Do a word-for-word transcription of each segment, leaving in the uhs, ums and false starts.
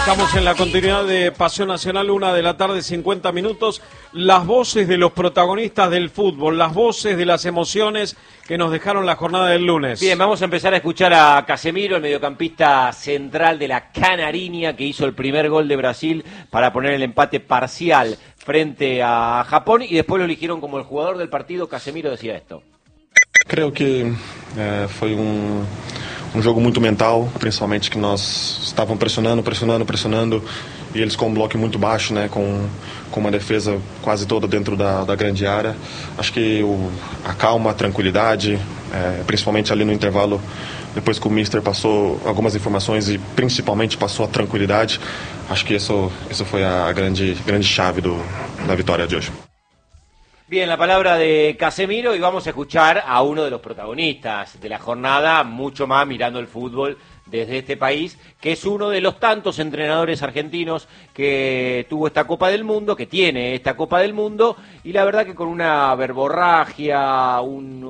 Estamos en la continuidad de Pasión Nacional, una de la tarde, cincuenta minutos. Las voces de los protagonistas del fútbol, las voces de las emociones que nos dejaron la jornada del lunes. Bien, vamos a empezar a escuchar a Casemiro, el mediocampista central de la Canariña, que hizo el primer gol de Brasil para poner el empate parcial frente a Japón, y después lo eligieron como el jugador del partido. Casemiro decía esto. Creo que é, foi um, um jogo muito mental, principalmente que nós estávamos pressionando, pressionando, pressionando, e eles com um bloco muito baixo, né, com, com uma defesa quase toda dentro da, da grande área. Acho que o, a calma, a tranquilidade, é, principalmente ali no intervalo, depois que o Mister passou algumas informações e principalmente passou a tranquilidade, acho que isso, isso foi a grande, grande chave do, da vitória de hoje. Bien, la palabra de Casemiro, y vamos a escuchar a uno de los protagonistas de la jornada, mucho más mirando el fútbol desde este país, que es uno de los tantos entrenadores argentinos que tuvo esta Copa del Mundo, que tiene esta Copa del Mundo, y la verdad que con una verborragia, un,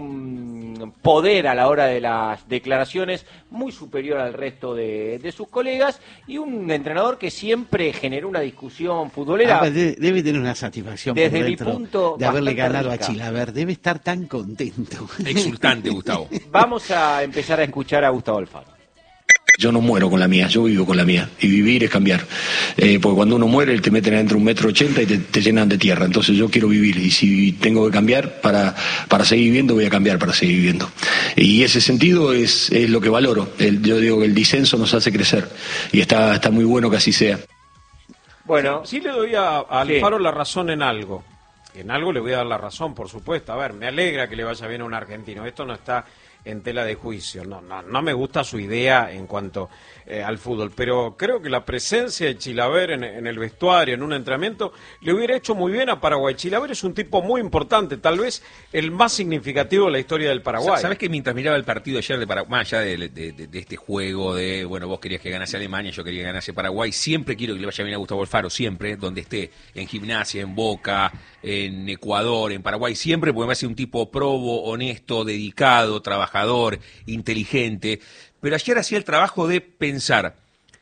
un poder a la hora de las declaraciones muy superior al resto de, de sus colegas, y un entrenador que siempre generó una discusión futbolera. Ah, debe, debe tener una satisfacción desde por mi dentro punto de haberle ganado rica. a Chilaver. Debe estar tan contento. Exultante, Gustavo. Vamos a empezar a escuchar a Gustavo Alfaro. Yo no muero con la mía, yo vivo con la mía. Y vivir es cambiar. Eh, porque cuando uno muere, te meten adentro un metro ochenta y te, te llenan de tierra. Entonces yo quiero vivir. Y si tengo que cambiar para, para seguir viviendo, voy a cambiar para seguir viviendo. Y ese sentido es, es lo que valoro. El, yo digo que el disenso nos hace crecer. Y está, está muy bueno que así sea. Bueno, sí, sí le doy a, a Alfaro sí. la razón en algo. En algo le voy a dar la razón, por supuesto. A ver, me alegra que le vaya bien a un argentino. Esto no está en tela de juicio. No, no, no me gusta su idea en cuanto eh, al fútbol, pero creo que la presencia de Chilaver en, en el vestuario, en un entrenamiento, le hubiera hecho muy bien a Paraguay. Chilaver es un tipo muy importante, tal vez el más significativo de la historia del Paraguay. ¿Sabes que mientras miraba el partido ayer de Paraguay, más allá de, de, de, de este juego de, bueno, vos querías que ganase Alemania, yo quería que ganase Paraguay, siempre quiero que le vaya bien a Gustavo Alfaro, siempre, donde esté, en Gimnasia, en Boca, en Ecuador, en Paraguay, siempre, porque me hace un tipo probo, honesto, dedicado, trabajador, inteligente, pero ayer hacía el trabajo de pensar,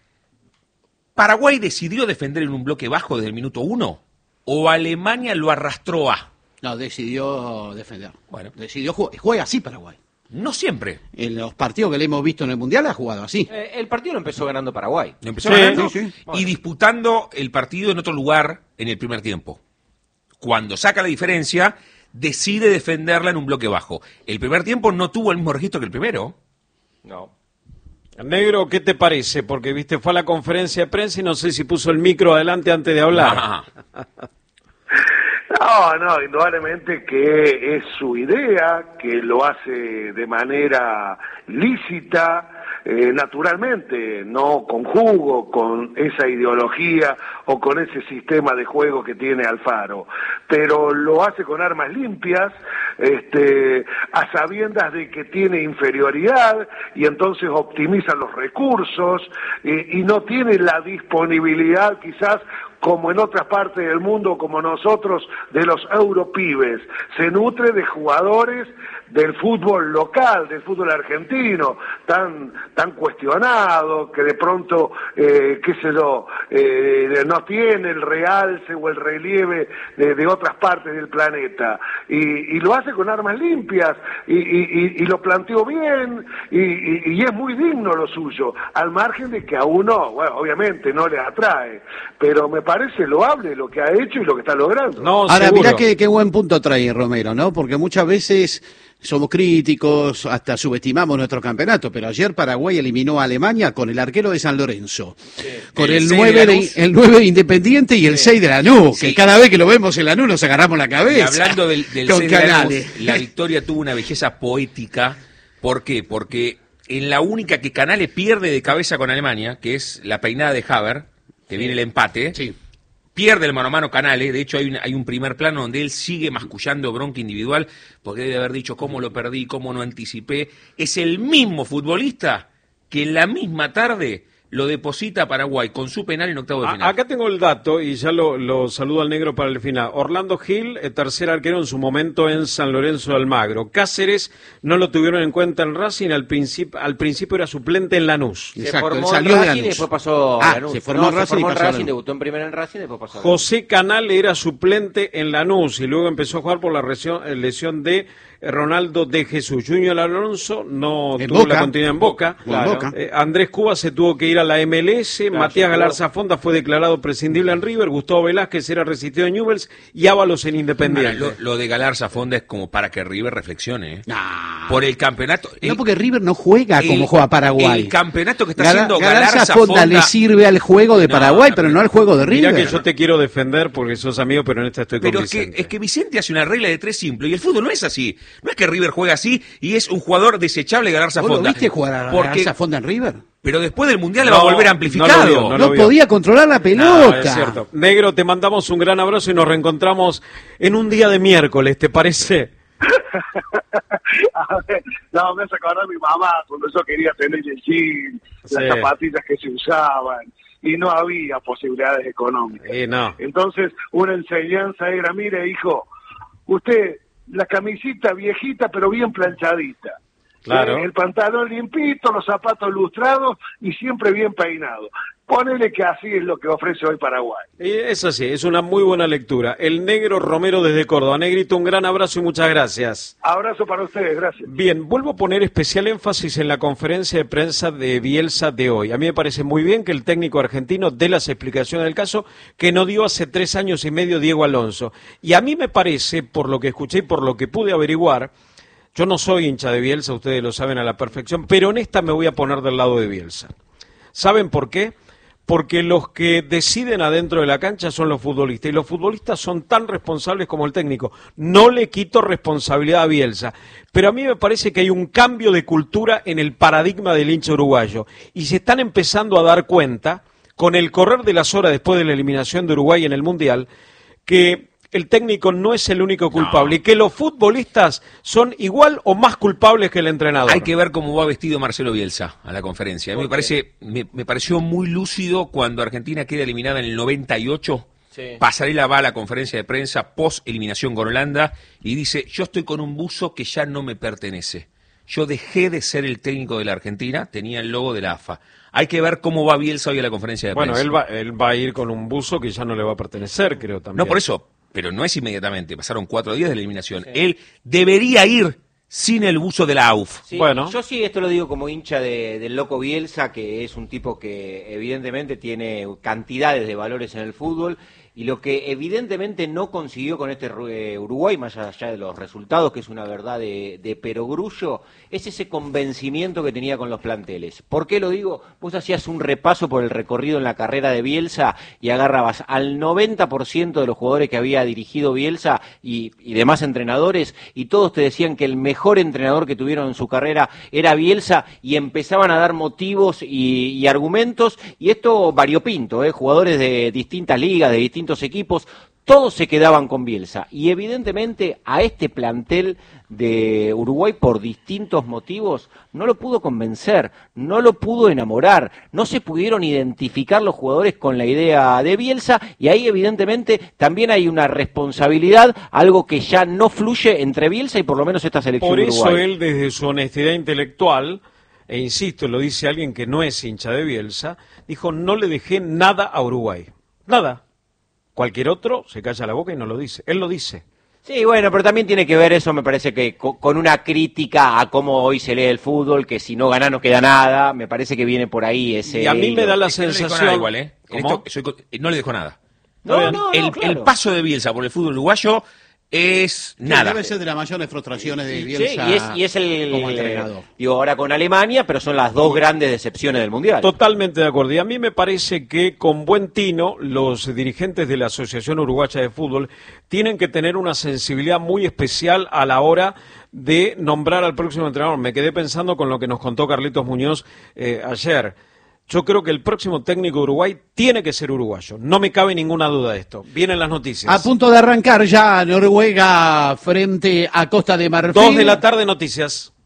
¿Paraguay decidió defender en un bloque bajo desde el minuto uno? ¿O Alemania lo arrastró a? No, decidió defender. Bueno. Decidió jugar. Juega así Paraguay. No siempre. En los partidos que le hemos visto en el Mundial ha jugado así. Eh, el partido lo empezó ganando Paraguay. Lo empezó Sí, ganando sí, sí. y disputando el partido en otro lugar en el primer tiempo. Cuando saca la diferencia, decide defenderla en un bloque bajo. El primer tiempo no tuvo el mismo registro que el primero. No. Negro, ¿qué te parece? Porque, viste, fue a la conferencia de prensa y no sé si puso el micro adelante antes de hablar. Ah. No, no, indudablemente que es su idea, que lo hace de manera lícita, eh, naturalmente, no con jugo, con esa ideología o con ese sistema de juego que tiene Alfaro, pero lo hace con armas limpias, este, a sabiendas de que tiene inferioridad y entonces optimiza los recursos eh, y no tiene la disponibilidad quizás como en otras partes del mundo, como nosotros, de los europibes. Se nutre de jugadores del fútbol local, del fútbol argentino, tan tan cuestionado, que de pronto, eh, qué sé yo, eh, no tiene el realce o el relieve de, de otras partes del planeta. Y, y lo hace con armas limpias, y, y, y lo planteó bien, y, y, y es muy digno lo suyo, al margen de que a uno, bueno, obviamente no le atrae, pero me parece loable lo que ha hecho y lo que está logrando. No, Ahora, seguro. mirá qué, qué buen punto trae Romero, ¿no? Porque muchas veces somos críticos, hasta subestimamos nuestro campeonato, pero ayer Paraguay eliminó a Alemania con el arquero de San Lorenzo, con El el, seis nueve de de, Lanús. el nueve de Independiente y el seis de Lanús, Sí. que cada vez que lo vemos en Lanús nos agarramos la Y cabeza. hablando del, del con seis de Lanús, Canales. la victoria tuvo una belleza poética. ¿Por qué? Porque en la única que Canales pierde de cabeza con Alemania, que es la peinada de Haver, que viene el empate, Sí. pierde el mano a mano Canales. De hecho hay un, hay un primer plano donde él sigue mascullando bronca individual, porque debe haber dicho cómo lo perdí, cómo no anticipé. Es el mismo futbolista que en la misma tarde lo deposita a Paraguay con su penal en octavo de A- final. Acá tengo el dato y ya lo, lo saludo al negro para el final. Orlando Gil, eh, tercer arquero en su momento en San Lorenzo de Almagro. Cáceres no lo tuvieron en cuenta en Racing, al principio, al principio era suplente en Lanús. Se Exacto, él formó en salió de Racing y Lanús. después pasó Ah, a Lanús. se formó No, en Racing se formó y en pasó a Racing, Lanús. debutó en primera en Racing y después pasó a Lanús. José Canal era suplente en Lanús y luego empezó a jugar por la lesión, eh, lesión de eh, Ronaldo de Jesús. Junior Alonso no En tuvo Boca. la continuidad en Boca. En Boca. Eh, Andrés Cuba se tuvo que ir a la M L S. Claro, Matías sí, Galarza Fonda fue declarado prescindible en River. Gustavo Velázquez era resistido en Newell's y Ábalos en Independiente. Ahora, lo, lo de Galarza Fonda es como para que River reflexione. ¿eh? Nah. Por el campeonato. No, el- porque River no juega el- como juega Paraguay. El campeonato que está Gala- haciendo Galarza Galarza Fonda, Fonda le sirve al juego de No, Paraguay, no, pero no. no al juego de River. Mira que yo te quiero defender porque sos amigo, pero en esta estoy con Pero es que, Vicente. es que Vicente hace una regla de tres simple y el fútbol no es así. No es que River juega así y es un jugador desechable Galarza ¿Vos lo Fonda. viste jugar a Porque- Galarza Fonda en River? Pero después del Mundial la No, va a volver no amplificado. lo vio, no No, lo vio. podía controlar la No, pelota. es cierto. Negro, te mandamos un gran abrazo y nos reencontramos en un día de miércoles, ¿te parece? A ver, no, me hace acordar a mi mamá cuando yo quería tener el jean, las Sí. zapatillas que se usaban, y no había posibilidades económicas. Eh, no. Entonces, una enseñanza era, mire, hijo, usted, la camisita viejita, pero bien planchadita. Claro. Eh, el pantalón limpito, los zapatos lustrados y siempre bien peinado. Ponele que así es lo que ofrece hoy Paraguay. Y es así, es una muy buena lectura. El Negro Romero desde Córdoba. Negrito, un gran abrazo y muchas gracias. Abrazo para ustedes, gracias. Bien, vuelvo a poner especial énfasis en la conferencia de prensa de Bielsa de hoy. A mí me parece muy bien que el técnico argentino dé las explicaciones del caso que no dio hace tres años y medio Diego Alonso. Y a mí me parece, por lo que escuché y por lo que pude averiguar, yo no soy hincha de Bielsa, ustedes lo saben a la perfección, pero en esta me voy a poner del lado de Bielsa. ¿Saben por qué? Porque los que deciden adentro de la cancha son los futbolistas, y los futbolistas son tan responsables como el técnico. No le quito responsabilidad a Bielsa, pero a mí me parece que hay un cambio de cultura en el paradigma del hincha uruguayo, y se están empezando a dar cuenta, con el correr de las horas después de la eliminación de Uruguay en el Mundial, que el técnico no es el único culpable, y que los futbolistas son igual o más culpables que el entrenador. Hay que ver cómo va vestido Marcelo Bielsa a la conferencia. A mí me parece, me, me pareció muy lúcido cuando Argentina queda eliminada en el noventa y ocho. Sí. Pasarela va a la conferencia de prensa post eliminación con Holanda y dice: yo estoy con un buzo que ya no me pertenece. Yo dejé de ser el técnico de la Argentina, tenía el logo de la A F A. Hay que ver cómo va Bielsa hoy a la conferencia de Bueno, prensa. él va, él va a ir con un buzo que ya no le va a pertenecer, creo también. No por eso, pero no es inmediatamente. Pasaron cuatro días de la eliminación. Él debería ir sin el buzo de la A U F. Sí, Bueno. yo sí esto lo digo como hincha de, del loco Bielsa, que es un tipo que evidentemente tiene cantidades de valores en el fútbol, y lo que evidentemente no consiguió con este eh, Uruguay, más allá de los resultados, que es una verdad de, de perogrullo, es ese convencimiento que tenía con los planteles. ¿Por qué lo digo? Vos hacías un repaso por el recorrido en la carrera de Bielsa y agarrabas al noventa por ciento de los jugadores que había dirigido Bielsa y, y demás entrenadores, y todos te decían que el mejor entrenador que tuvieron en su carrera era Bielsa, y empezaban a dar motivos y, y argumentos, y esto variopinto, ¿eh? Jugadores de distintas ligas, de distintos equipos, todos se quedaban con Bielsa, y evidentemente a este plantel de Uruguay, por distintos motivos, no lo pudo convencer, no lo pudo enamorar, no se pudieron identificar los jugadores con la idea de Bielsa, y ahí evidentemente también hay una responsabilidad, algo que ya no fluye entre Bielsa y por lo menos esta selección Por eso uruguaya. él, desde su honestidad intelectual, e insisto, lo dice alguien que no es hincha de Bielsa, dijo: no le dejé nada a Uruguay, nada. Cualquier otro se calla la boca y no lo dice. Él lo dice. Sí, bueno, pero también tiene que ver eso, me parece que co- con una crítica a cómo hoy se lee el fútbol, que si no gana no queda nada, me parece que viene por ahí ese... Y a mí me da la Es que no le dejó sensación... nada igual, ¿eh? En ¿Cómo? esto soy co- no le dejó nada. No, Bien. no, no, el, claro. el paso de Bielsa por el fútbol uruguayo es nada. Debe ser de las mayores frustraciones de Sí, Bielsa y es, y es el... como entrenador. Digo, ahora con Alemania, pero son las dos grandes decepciones del Mundial. Totalmente de acuerdo. Y a mí me parece que con buen tino los dirigentes de la Asociación Uruguaya de Fútbol tienen que tener una sensibilidad muy especial a la hora de nombrar al próximo entrenador. Me quedé pensando con lo que nos contó Carlitos Muñoz eh, ayer. Yo creo que el próximo técnico de Uruguay tiene que ser uruguayo. No me cabe ninguna duda de esto. Vienen las noticias. A punto de arrancar ya Noruega frente a Costa de Marfil. Dos de la tarde, noticias.